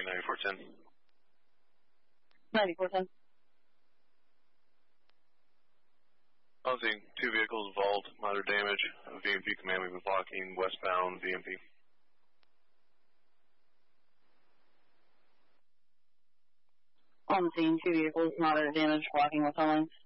running 9410. 9410. I'm seeing 2 vehicles involved, minor damage. VMP command, we've been blocking westbound VMP. On the scene, 2 vehicles, moderate damage, blocking west lane.